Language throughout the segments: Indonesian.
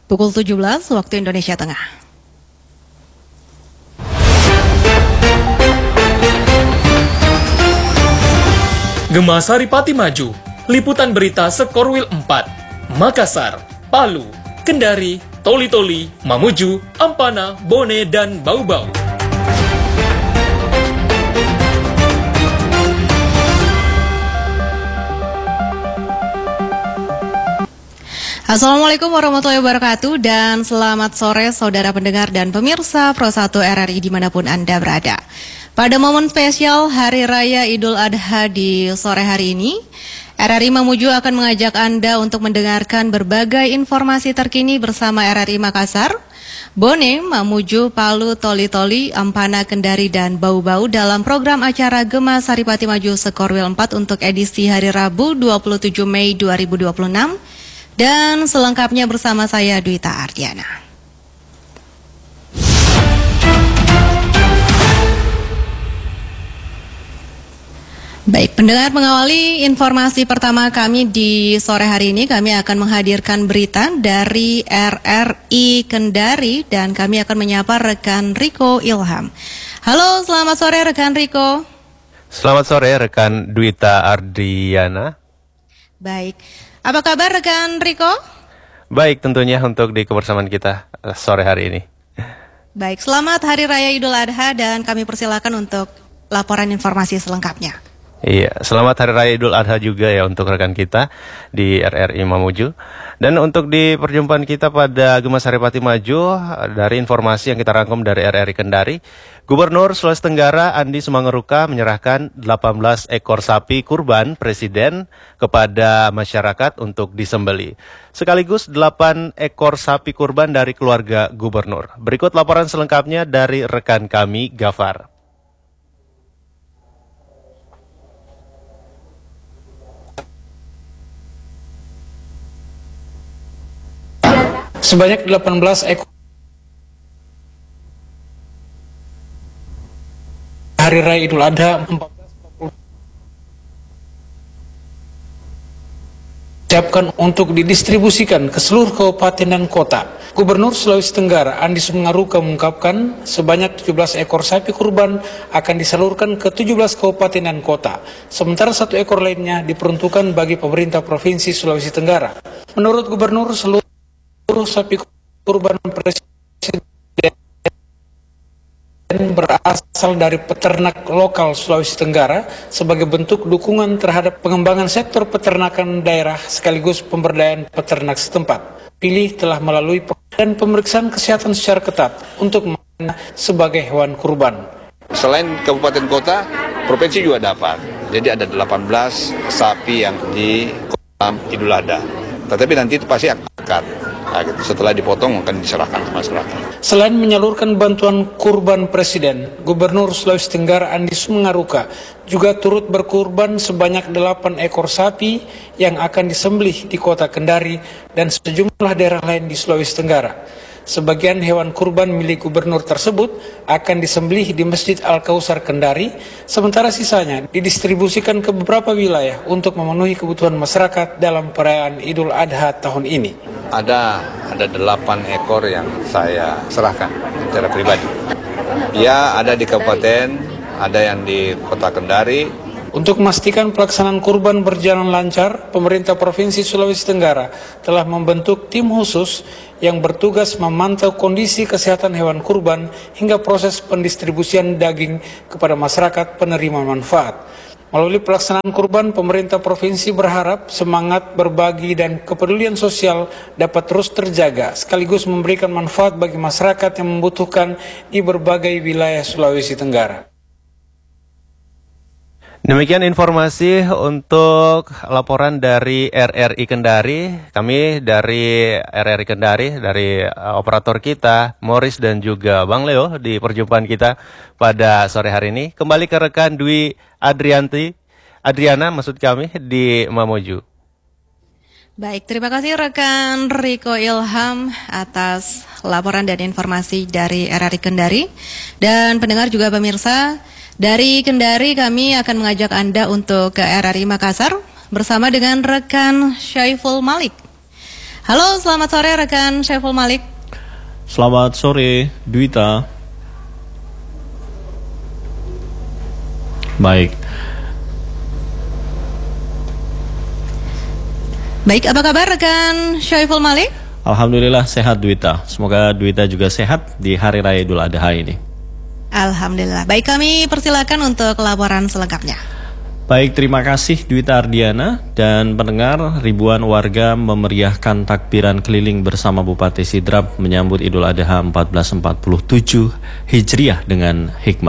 Pukul 17 waktu Indonesia Tengah. Gema Saripati Maju, liputan berita Sekorwil 4, Makassar, Palu, Kendari, Toli-Toli, Mamuju, Ampana, Bone, dan Bau-Bau. Assalamualaikum warahmatullahi wabarakatuh dan selamat sore saudara pendengar dan pemirsa Pro 1 RRI dimanapun Anda berada. Pada momen spesial Hari Raya Idul Adha di sore hari ini, RRI Mamuju akan mengajak Anda untuk mendengarkan berbagai informasi terkini bersama RRI Makassar, Bone, Mamuju, Palu, Toli-Toli, Ampana, Kendari, dan Bau-Bau dalam program acara Gema Saripati Maju Sekorwil 4 untuk edisi hari Rabu 27 Mei 2026. Dan selengkapnya bersama saya Dwita Ardiana. Baik, pendengar, mengawali informasi pertama kami di sore hari ini, kami akan menghadirkan berita dari RRI Kendari dan kami akan menyapa rekan Riko Ilham. Halo, selamat sore rekan Riko. Selamat sore rekan Dwita Ardiana. Baik. Apa kabar rekan Riko? Baik, tentunya untuk di kebersamaan kita sore hari ini. Baik, selamat Hari Raya Idul Adha dan kami persilakan untuk laporan informasi selengkapnya. Iya, selamat Hari Raya Idul Adha juga ya untuk rekan kita di RRI Mamuju. Dan untuk di perjumpaan kita pada Gema Saripati Maju, dari informasi yang kita rangkum dari RRI Kendari, Gubernur Sulawesi Tenggara Andi Sumangeruka menyerahkan 18 ekor sapi kurban Presiden kepada masyarakat untuk disembeli. Sekaligus 8 ekor sapi kurban dari keluarga Gubernur. Berikut laporan selengkapnya dari rekan kami, Gafar. Sebanyak 18 ekor Hari Raya Idul Adha 1440 siapkan untuk didistribusikan ke seluruh kabupaten dan kota. Gubernur Sulawesi Tenggara Andi Sumangeruka mengungkapkan sebanyak 17 ekor sapi kurban akan disalurkan ke 17 kabupaten dan kota. Sementara 1 ekor lainnya diperuntukkan bagi pemerintah Provinsi Sulawesi Tenggara. Menurut Gubernur, seluruh sapi kurban Presiden berasal dari peternak lokal Sulawesi Tenggara sebagai bentuk dukungan terhadap pengembangan sektor peternakan daerah sekaligus pemberdayaan peternak setempat. Pilih telah melalui pemeriksaan kesehatan secara ketat untuk sebagai hewan kurban. Selain kabupaten kota, provinsi juga dapat. Jadi ada 18 sapi yang di Idul Adha. Tetapi nanti itu pasti akan setelah dipotong akan diserahkan ke masyarakat. Selain menyalurkan bantuan kurban Presiden, Gubernur Sulawesi Tenggara Andi Sumangeruka juga turut berkurban sebanyak 8 ekor sapi yang akan disembelih di kota Kendari dan sejumlah daerah lain di Sulawesi Tenggara. Sebagian hewan kurban milik gubernur tersebut akan disembelih di Masjid Al-Kausar Kendari, sementara sisanya didistribusikan ke beberapa wilayah untuk memenuhi kebutuhan masyarakat dalam perayaan Idul Adha tahun ini. Ada 8 ekor yang saya serahkan secara pribadi. Ya, ada di kabupaten, ada yang di kota Kendari. Untuk memastikan pelaksanaan kurban berjalan lancar, pemerintah Provinsi Sulawesi Tenggara telah membentuk tim khusus yang bertugas memantau kondisi kesehatan hewan kurban hingga proses pendistribusian daging kepada masyarakat penerima manfaat. Melalui pelaksanaan kurban, pemerintah provinsi berharap semangat berbagi dan kepedulian sosial dapat terus terjaga, sekaligus memberikan manfaat bagi masyarakat yang membutuhkan di berbagai wilayah Sulawesi Tenggara. Demikian informasi untuk laporan dari RRI Kendari. Kami dari RRI Kendari, dari operator kita, Morris dan juga Bang Leo di perjumpaan kita pada sore hari ini. Kembali ke rekan Dwi Adriana maksud kami di Mamuju. Baik, terima kasih rekan Riko Ilham atas laporan dan informasi dari RRI Kendari. Dan pendengar juga pemirsa, dari Kendari kami akan mengajak Anda untuk ke RRI Makassar bersama dengan rekan Syaiful Malik. Halo, selamat sore rekan Syaiful Malik. Selamat sore, Dwita. Baik, apa kabar rekan Syaiful Malik? alhamdulillah sehat Dwita. Semoga Dwita juga sehat di Hari Raya Idul Adha ini. Alhamdulillah. Baik, kami persilakan untuk laporan selengkapnya. Baik, terima kasih Dwita Ardiana. Dan pendengar, ribuan warga memeriahkan takbiran keliling bersama Bupati Sidrap menyambut Idul Adha 1447 Hijriah dengan hikmat.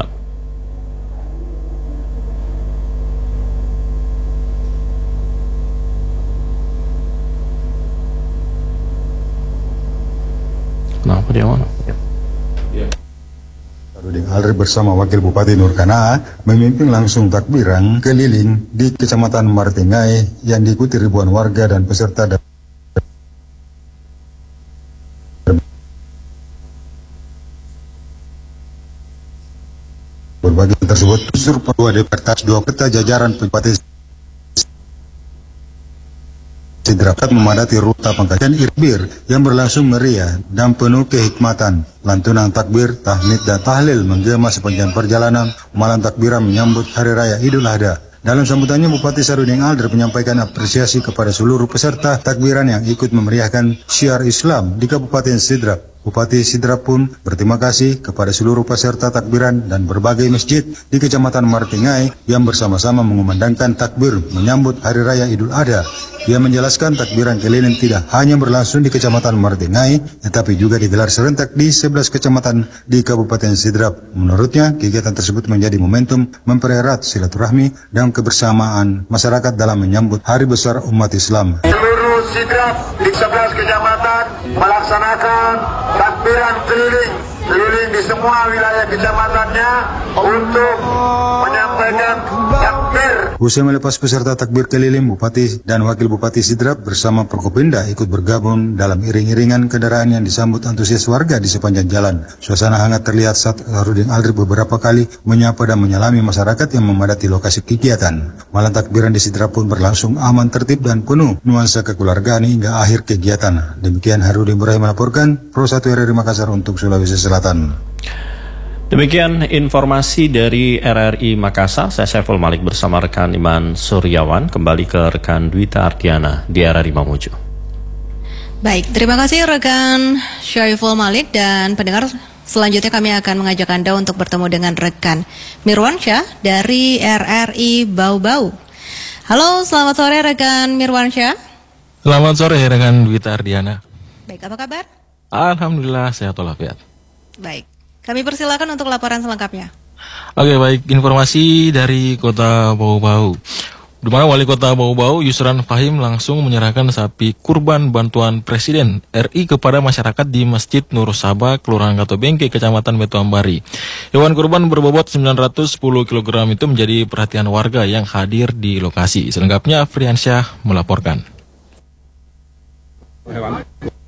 Kenapa dia mana? Alri bersama Wakil Bupati Nurkana memimpin langsung takbiran keliling di Kecamatan Martingai yang diikuti ribuan warga dan peserta berbagai tersebut unsur dua peta jajaran Bupati Sidrap memadati ruta pengkajian Irbir yang berlangsung meriah dan penuh kehikmatan. Lantunan takbir, tahmid dan tahlil menggema sepanjang perjalanan malam takbiran menyambut Hari Raya Idul Adha. Dalam sambutannya, Bupati Sarudin Aldar menyampaikan apresiasi kepada seluruh peserta takbiran yang ikut memeriahkan syiar Islam di Kabupaten Sidrap. Bupati Sidrap pun berterima kasih kepada seluruh peserta takbiran dan berbagai masjid di Kecamatan Martingai yang bersama-sama mengumandangkan takbir menyambut Hari Raya Idul Adha. Ia menjelaskan takbiran keliling tidak hanya berlangsung di Kecamatan Martingai, tetapi juga digelar serentak di 11 kecamatan di Kabupaten Sidrap. Menurutnya, kegiatan tersebut menjadi momentum mempererat silaturahmi dan kebersamaan masyarakat dalam menyambut Hari Besar Umat Islam. Seluruh Sidrap di 11 kecamatan melaksanakan takbiran keliling di semua wilayah kecamatannya untuk menyampaikan takbir. Usai melepas peserta takbir keliling, Bupati dan Wakil Bupati Sidrap bersama Prokopimda ikut bergabung dalam iring-iringan kendaraan yang disambut antusias warga di sepanjang jalan. Suasana hangat terlihat saat Sarudin Aldar beberapa kali menyapa dan menyalami masyarakat yang memadati lokasi kegiatan. Malam takbiran di Sidrap pun berlangsung aman, tertib dan penuh nuansa kekeluargaan hingga akhir kegiatan. Demikian Harudin Ibrahim melaporkan, Pro 1 RRI Makassar untuk Sulawesi Selatan. Demikian informasi dari RRI Makassar. Saya Syaiful Malik bersama rekan Iman Suryawan. Kembali ke rekan Dwita Ardiana di RRI Mamuju. Baik, terima kasih rekan Syaiful Malik. Dan pendengar, selanjutnya kami akan mengajak Anda untuk bertemu dengan rekan Mirwansyah dari RRI Bau-Bau. Halo, selamat sore rekan Mirwansyah. Selamat sore rekan Dwita Ardiana. Baik, apa kabar? Alhamdulillah sehat walafiat. Baik, kami persilakan untuk laporan selengkapnya. Oke, baik, informasi dari Kota Bau-Bau, di mana Wali Kota Bau-Bau Yusran Fahim langsung menyerahkan sapi kurban bantuan Presiden RI kepada masyarakat di Masjid Nur Sabah, Kelurahan Katobengke, Kecamatan Batu Ambari. Hewan kurban berbobot 910 kg itu menjadi perhatian warga yang hadir di lokasi. Selengkapnya Friansyah melaporkan. Hewan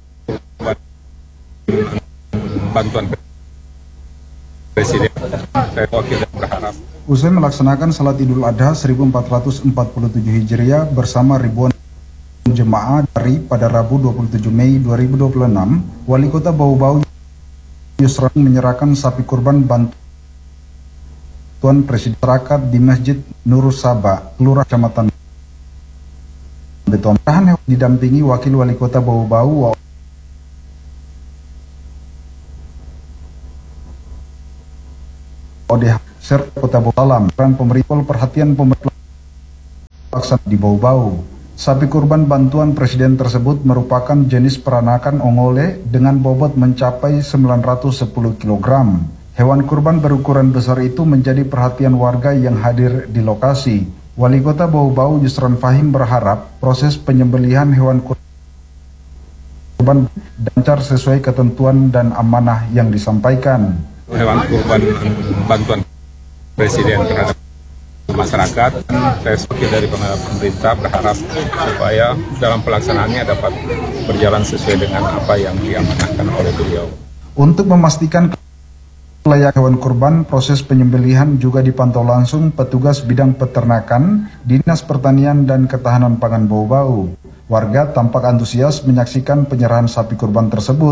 bantuan Presiden, saya wakil dan berharap. Usai melaksanakan salat Idul Adha 1447 Hijriah bersama ribuan jemaah dari pada Rabu 27 Mei 2026, Wali Kota Bau-Bau Yusran menyerahkan sapi kurban bantuan Presiden masyarakat di Masjid Nur Sabah, Kelurahan Kecamatan Beton. Didampingi Wakil Wali Kota Bau-Bau ODH serta Kota Bau-Salam dan pemerintah perhatian pemerintah di Bau-Bau. Sapi kurban bantuan Presiden tersebut merupakan jenis peranakan ongole dengan bobot mencapai 910 kg. Hewan kurban berukuran besar itu menjadi perhatian warga yang hadir di lokasi. Wali Kota Bau-Bau Yusran Fahim berharap proses penyembelihan hewan kurban lancar sesuai ketentuan dan amanah yang disampaikan. Hewan kurban bantuan Presiden terhadap masyarakat, saya sebagai dari pemerintah berharap supaya dalam pelaksanaannya dapat berjalan sesuai dengan apa yang diamanahkan oleh beliau. Untuk memastikan layak hewan kurban, proses penyembelihan juga dipantau langsung petugas bidang peternakan Dinas Pertanian dan Ketahanan Pangan Bau-Bau. Warga tampak antusias menyaksikan penyerahan sapi kurban tersebut.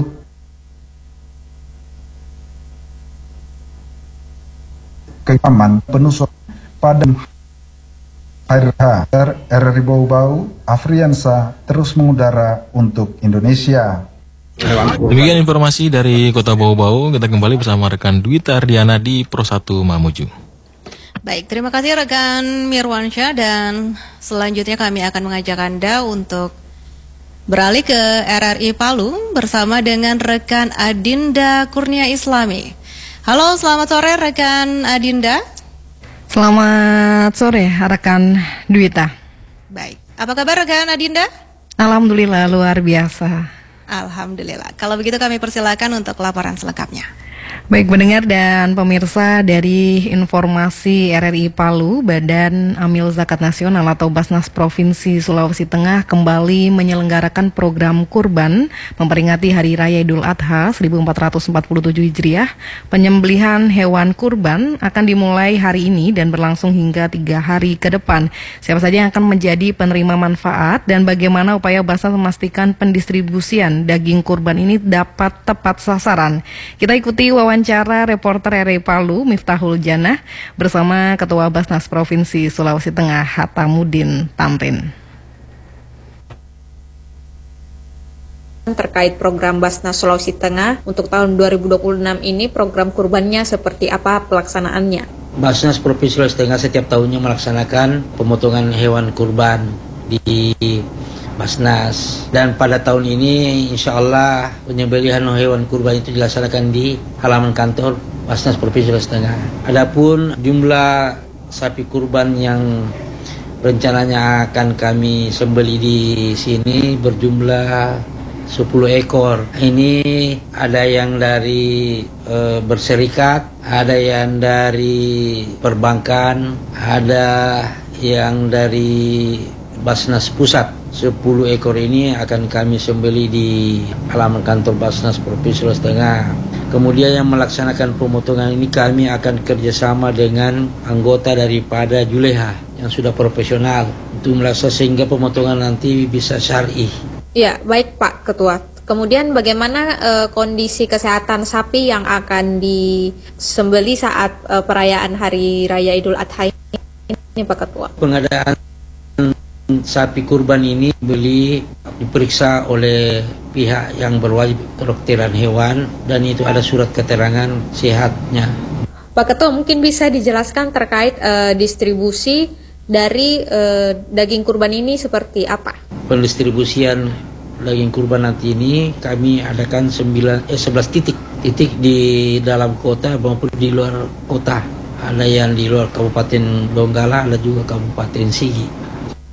Keamanan penuh pada hari RRI Bau-Bau, Afriansa terus mengudara untuk Indonesia. Demikian informasi dari Kota Bau-Bau. Kita kembali bersama rekan Dwita Ardiana di Pro 1 Mamuju. Baik, terima kasih rekan Mirwansyah, dan selanjutnya kami akan mengajak Anda untuk beralih ke RRI Palu bersama dengan rekan Adinda Kurnia Islami. Halo, selamat sore rekan Adinda. Selamat sore rekan Dwita. Baik, apa kabar rekan Adinda? Alhamdulillah luar biasa. Alhamdulillah. Kalau begitu kami persilakan untuk laporan selengkapnya. Baik pendengar dan pemirsa, dari informasi RRI Palu, Badan Amil Zakat Nasional atau Basnas Provinsi Sulawesi Tengah kembali menyelenggarakan program kurban memperingati Hari Raya Idul Adha 1447 Hijriah. Penyembelihan hewan kurban akan dimulai hari ini dan berlangsung hingga 3 hari ke depan. Siapa saja yang akan menjadi penerima manfaat dan bagaimana upaya Basnas memastikan pendistribusian daging kurban ini dapat tepat sasaran. Kita ikuti wawancara reporter RRI Palu Miftahul Janah bersama Ketua Basnas Provinsi Sulawesi Tengah Hatamuddin Tamrin. Terkait program Basnas Sulawesi Tengah untuk tahun 2026 ini, program kurbannya seperti apa pelaksanaannya? Basnas Provinsi Sulawesi Tengah setiap tahunnya melaksanakan pemotongan hewan kurban di Basnas, dan pada tahun ini insya Allah penyembelihan hewan kurban itu dilaksanakan di halaman kantor Basnas Provinsi Sulawesi Tengah. Adapun jumlah sapi kurban yang rencananya akan kami sembelih di sini berjumlah 10 ekor. Ini ada yang dari berserikat, ada yang dari perbankan, ada yang dari Basnas Pusat. 10 ekor ini akan kami sembelih di halaman kantor Basnas Provinsi Sulawesi Tengah. Kemudian yang melaksanakan pemotongan ini kami akan kerjasama dengan anggota daripada Juleha yang sudah profesional untuk melaksanakan sehingga pemotongan nanti bisa syar'i. Ya, baik Pak Ketua. Kemudian bagaimana kondisi kesehatan sapi yang akan disembelih saat perayaan Hari Raya Idul Adha ini Pak Ketua? Pengadaan sapi kurban ini diperiksa oleh pihak yang berwajib kedokteran hewan dan itu ada surat keterangan sehatnya. Pak Ketua, mungkin bisa dijelaskan terkait distribusi dari daging kurban ini seperti apa? Pendistribusian daging kurban nanti ini kami adakan 11 titik di dalam kota maupun di luar kota. Ada yang di luar Kabupaten Donggala, ada juga Kabupaten Sigi.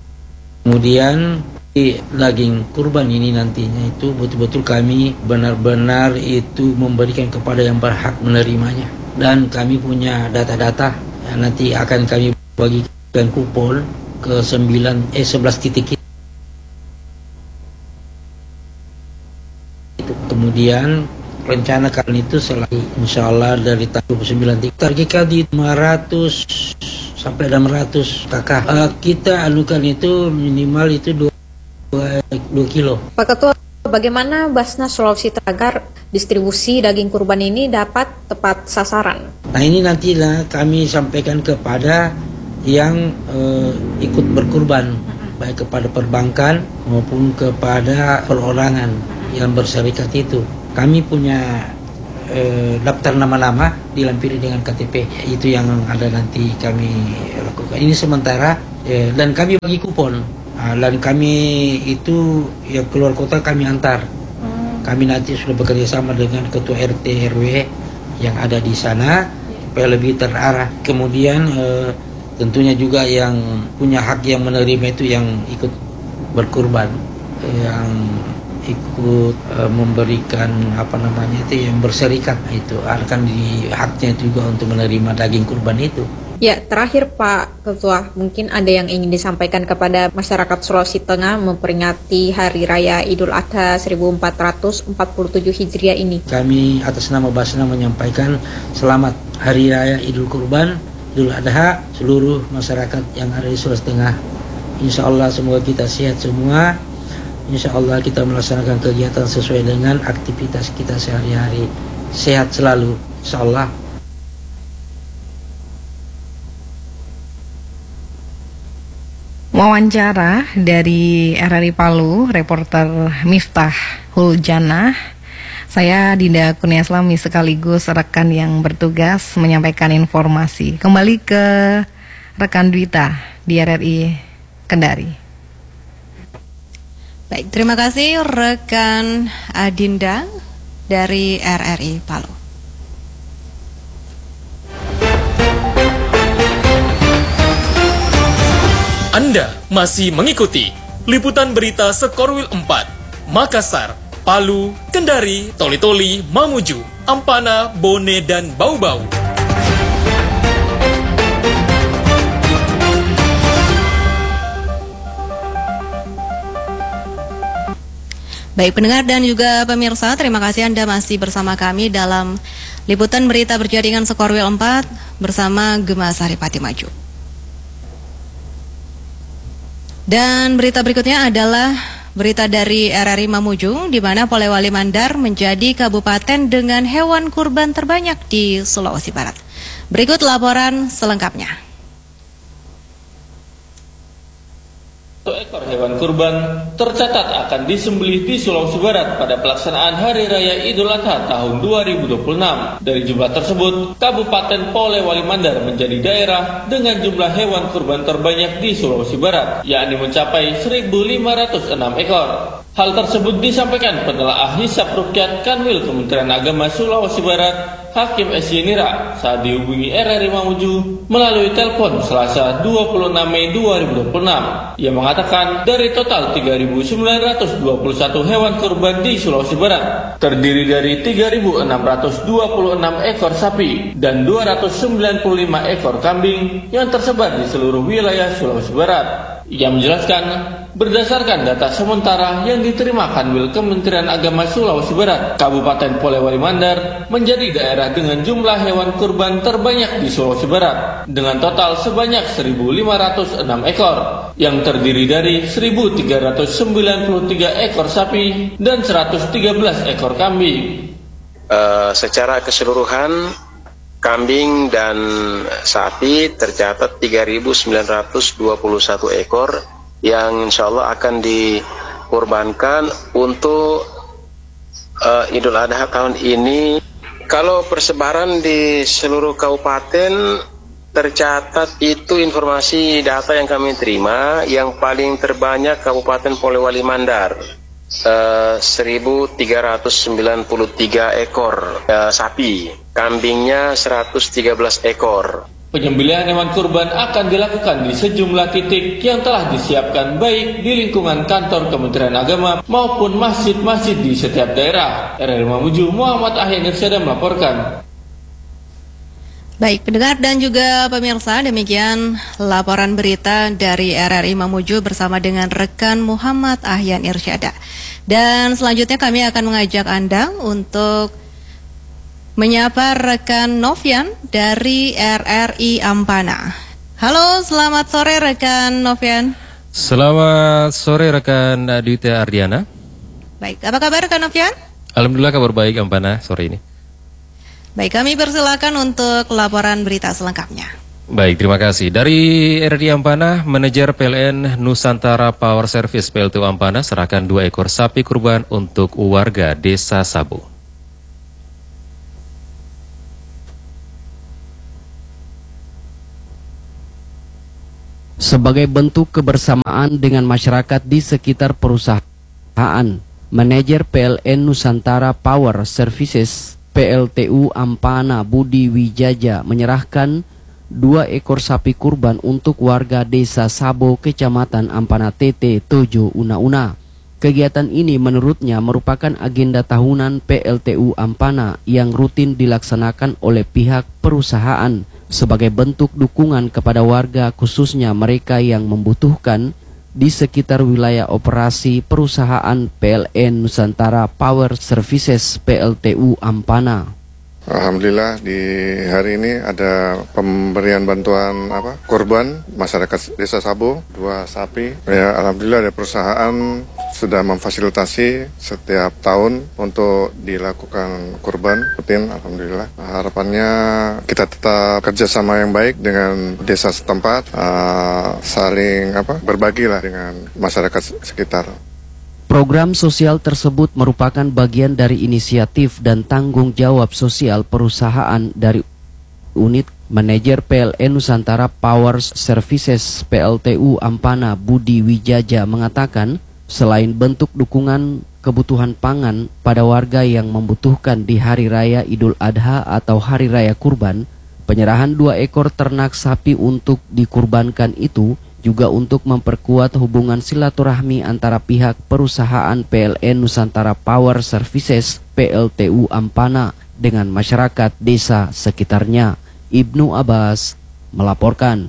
Kemudian daging kurban ini nantinya itu betul-betul kami benar-benar itu memberikan kepada yang berhak menerimanya. Dan kami punya data-data yang nanti akan kami bagikan kupon ke 11 titik itu. Kemudian rencana kali itu selain insya Allah dari tahun 9 titik targetkan di 500 sampai 600 kakak. Kita anukan itu minimal itu 2 kilo. Pak Ketua, bagaimana Basnas Sulawesi Tengah agar distribusi daging kurban ini dapat tepat sasaran? Nah ini nanti kami sampaikan kepada yang ikut berkurban, baik kepada perbankan maupun kepada perorangan yang berserikat itu. Kami punya daftar nama-nama dilampiri dengan KTP, itu yang ada nanti kami lakukan. Ini sementara dan kami bagi kupon dan kami itu yang keluar kota kami antar. Kami nanti sudah bekerja sama dengan ketua RT RW yang ada di sana supaya lebih terarah. Kemudian tentunya juga yang punya hak yang menerima itu yang ikut berkurban, yang ikut memberikan itu yang berserikat, itu akan di haknya juga untuk menerima daging kurban itu. Ya, terakhir Pak Ketua, mungkin ada yang ingin disampaikan kepada masyarakat Sulawesi Tengah memperingati Hari Raya Idul Adha 1447 Hijriah ini. Kami atas nama Basnas menyampaikan selamat Hari Raya Idul Kurban, Idul Adha seluruh masyarakat yang ada di Sulawesi Tengah. Insya Allah semoga kita sehat semua. insya Allah kita melaksanakan kegiatan sesuai dengan aktivitas kita sehari-hari. Sehat selalu, insya Allah. Wawancara dari RRI Palu, reporter Miftah Huljana. Saya Dinda Kurniaslami sekaligus rekan yang bertugas menyampaikan informasi. Kembali ke rekan Dwita di RRI Kendari. Baik, terima kasih rekan Adinda dari RRI Palu. Anda masih mengikuti liputan berita Sekorwil 4, Makassar, Palu, Kendari, Toli-Toli, Mamuju, Ampana, Bone, dan Bau-Bau. Baik pendengar dan juga pemirsa, terima kasih Anda masih bersama kami dalam liputan berita berjaringan Sekorwil 4 bersama Gema Saripati Maju. Dan berita berikutnya adalah berita dari RRI Mamuju, di mana Polewali Mandar menjadi kabupaten dengan hewan kurban terbanyak di Sulawesi Barat. Berikut laporan selengkapnya. 1 ekor hewan kurban tercatat akan disembelih di Sulawesi Barat pada pelaksanaan Hari Raya Idul Adha tahun 2026. Dari jumlah tersebut, Kabupaten Polewali Mandar menjadi daerah dengan jumlah hewan kurban terbanyak di Sulawesi Barat, yakni mencapai 1.506 ekor. Hal tersebut disampaikan penelaah hisab rukyat Kanwil Kementerian Agama Sulawesi Barat, Hakim S. Yenira, saat dihubungi RRI Mamuju melalui telepon Selasa 26 Mei 2026. Ia mengatakan dari total 3.921 hewan kurban di Sulawesi Barat, terdiri dari 3.626 ekor sapi dan 295 ekor kambing yang tersebar di seluruh wilayah Sulawesi Barat. Ia menjelaskan, berdasarkan data sementara yang diterima Kanwil Kementerian Agama Sulawesi Barat, Kabupaten Polewali Mandar menjadi daerah dengan jumlah hewan kurban terbanyak di Sulawesi Barat, dengan total sebanyak 1.506 ekor, yang terdiri dari 1.393 ekor sapi dan 113 ekor kambing. Secara keseluruhan, kambing dan sapi tercatat 3.921 ekor yang insya Allah akan dikurbankan untuk Idul Adha tahun ini. Kalau persebaran di seluruh kabupaten tercatat itu informasi data yang kami terima, yang paling terbanyak Kabupaten Polewali Mandar, 1.393 ekor sapi, kambingnya 113 ekor. Penyembelihan hewan kurban akan dilakukan di sejumlah titik yang telah disiapkan baik di lingkungan kantor Kementerian Agama maupun masjid-masjid di setiap daerah. RRI Mamuju, Muhammad Ahyan Irsyada melaporkan. Baik pendengar dan juga pemirsa, demikian laporan berita dari RRI Mamuju bersama dengan rekan Muhammad Ahyan Irsyada. Dan selanjutnya kami akan mengajak Anda untuk menyapa rekan Novian dari RRI Ampana. Halo, selamat sore rekan Novian. Selamat sore rekan Aditya Ardiana. Baik, apa kabar rekan Novian? Alhamdulillah kabar baik Ampana sore ini. Baik, kami persilakan untuk laporan berita selengkapnya. Baik, terima kasih. Dari RRI Ampana, manajer PLN Nusantara Power Service PLTU Ampana serahkan 2 ekor sapi kurban untuk warga Desa Sabo. Sebagai bentuk kebersamaan dengan masyarakat di sekitar perusahaan, manajer PLN Nusantara Power Services PLTU Ampana Budi Wijaja menyerahkan 2 ekor sapi kurban untuk warga Desa Sabo, Kecamatan Ampana TT, Tojo, Una-Una. Kegiatan ini menurutnya merupakan agenda tahunan PLTU Ampana yang rutin dilaksanakan oleh pihak perusahaan sebagai bentuk dukungan kepada warga, khususnya mereka yang membutuhkan di sekitar wilayah operasi perusahaan PLN Nusantara Power Services PLTU Ampana. Alhamdulillah di hari ini ada pemberian bantuan korban masyarakat Desa Sabo 2 sapi. Ya, alhamdulillah ada perusahaan sudah memfasilitasi setiap tahun untuk dilakukan kurban rutin. Alhamdulillah. Harapannya kita tetap kerjasama yang baik dengan desa setempat, saling berbagilah dengan masyarakat sekitar. Program sosial tersebut merupakan bagian dari inisiatif dan tanggung jawab sosial perusahaan dari unit manajer PLN Nusantara Power Services PLTU Ampana Budi Wijaja mengatakan, selain bentuk dukungan kebutuhan pangan pada warga yang membutuhkan di Hari Raya Idul Adha atau Hari Raya Kurban, penyerahan 2 ekor ternak sapi untuk dikurbankan itu juga untuk memperkuat hubungan silaturahmi antara pihak perusahaan PLN Nusantara Power Services PLTU Ampana dengan masyarakat desa sekitarnya. Ibnu Abbas melaporkan.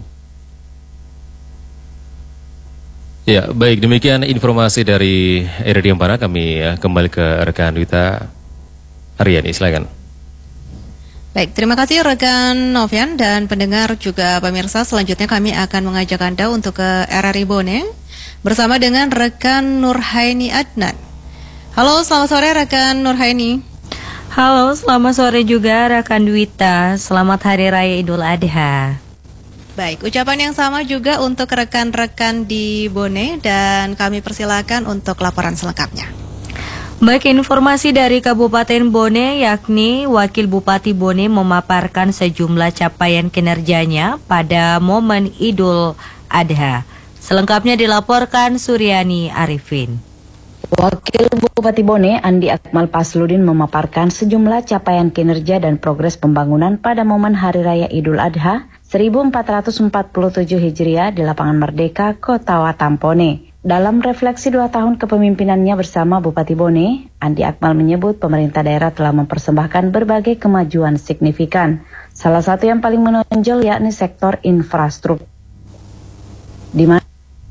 Ya, baik, demikian informasi dari RRI Ampana. Kami kembali ke rekan Wita Aryani, silakan. Baik, terima kasih rekan Novian dan pendengar juga pemirsa. Selanjutnya kami akan mengajak Anda untuk ke RRI Bone bersama dengan rekan Nurhaini Adnan. Halo, selamat sore rekan Nurhaini. Halo, selamat sore juga rekan Dwita. Selamat Hari Raya Idul Adha. Baik, ucapan yang sama juga untuk rekan-rekan di Bone dan kami persilakan untuk laporan selengkapnya. Baik, informasi dari Kabupaten Bone, yakni Wakil Bupati Bone memaparkan sejumlah capaian kinerjanya pada momen Idul Adha. Selengkapnya dilaporkan Suryani Arifin. Wakil Bupati Bone, Andi Akmal Pasludin memaparkan sejumlah capaian kinerja dan progres pembangunan pada momen Hari Raya Idul Adha 1447 Hijriah di Lapangan Merdeka, Kota Watampone. Dalam refleksi 2 tahun kepemimpinannya bersama Bupati Bone, Andi Akmal menyebut pemerintah daerah telah mempersembahkan berbagai kemajuan signifikan. Salah satu yang paling menonjol yakni sektor infrastruktur, di mana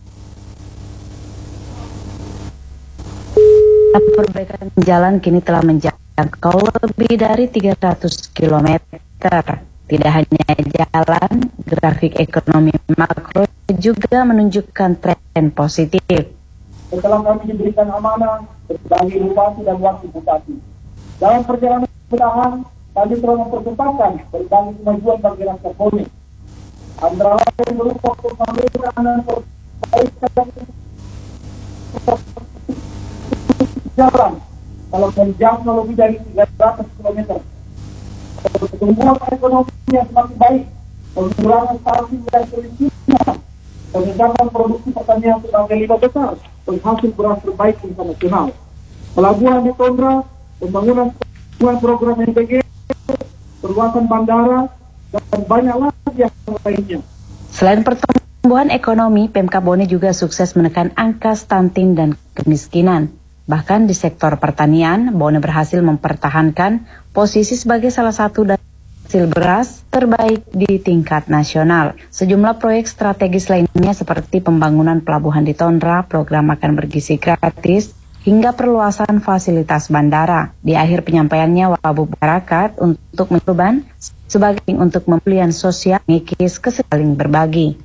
perbaikan jalan kini telah menjangkau lebih dari 300 km. Tidak hanya jalan, grafik ekonomi makro juga menunjukkan tren positif. Setelah kami diberikan amanah sebagai bupati dan wakil bupati, dalam perjalanan pemerintahan kami telah mempersembahkan berbagai kemajuan bagi rakyat Bone. Antara lain berupa pembangunan perbaikan jalan kalau menjangkau lebih dari 300 km. Pertumbuhan ekonomi yang semakin baik, pengurangan stunting dan kemiskinan, peningkatan produksi pertanian sebagai 5 besar penghasil beras terbaik internasional, pelabuhan di Tondra, pembangunan program NPG, perluasan bandara, dan banyak lagi yang lainnya. Selain pertumbuhan ekonomi, Pemkab Bone juga sukses menekan angka stunting dan kemiskinan. Bahkan di sektor pertanian, Bone berhasil mempertahankan posisi sebagai salah satu dari hasil beras terbaik di tingkat nasional. Sejumlah proyek strategis lainnya seperti pembangunan pelabuhan di Tondra, program makan bergizi gratis, hingga perluasan fasilitas bandara. Di akhir penyampaiannya, Wabub masyarakat untuk mencoba sebagai untuk pemulihan sosial mengikis kesaling berbagi.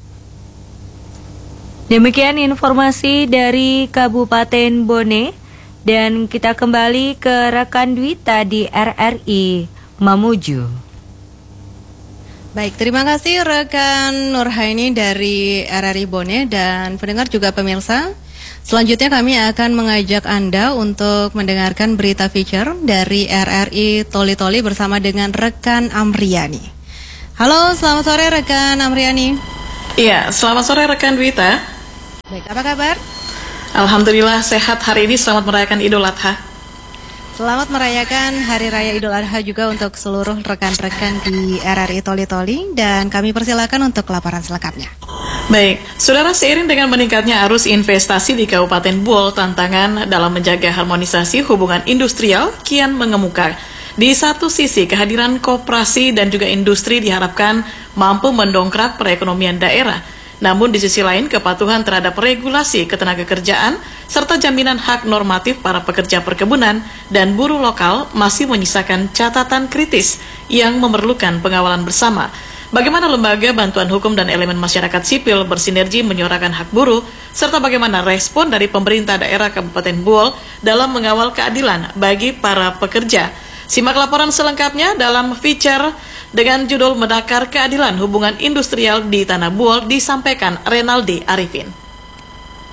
Demikian informasi dari Kabupaten Bone dan kita kembali ke rekan Dwita di RRI Mamuju. Baik, terima kasih rekan Nurhaini dari RRI Bone dan pendengar juga pemirsa. Selanjutnya kami akan mengajak Anda untuk mendengarkan berita feature dari RRI Toli-Toli bersama dengan rekan Amriani. Halo, selamat sore rekan Amriani. Iya, selamat sore rekan Dwita. Baik, apa kabar? Alhamdulillah sehat hari ini, selamat merayakan Idul Adha. Selamat merayakan Hari Raya Idul Adha juga untuk seluruh rekan-rekan di RRI Toli-Toli dan kami persilakan untuk laporan selengkapnya. Baik, saudara, seiring dengan meningkatnya arus investasi di Kabupaten Buol, tantangan dalam menjaga harmonisasi hubungan industrial kian mengemuka. Di satu sisi, kehadiran koperasi dan juga industri diharapkan mampu mendongkrak perekonomian daerah. Namun di sisi lain, kepatuhan terhadap regulasi ketenagakerjaan serta jaminan hak normatif para pekerja perkebunan dan buruh lokal masih menyisakan catatan kritis yang memerlukan pengawalan bersama. Bagaimana lembaga bantuan hukum dan elemen masyarakat sipil bersinergi menyuarakan hak buruh, serta bagaimana respon dari pemerintah daerah Kabupaten Buol dalam mengawal keadilan bagi para pekerja. Simak laporan selengkapnya dalam feature dengan judul Menakar Keadilan Hubungan Industrial di Tanah Buol disampaikan Renaldi Arifin.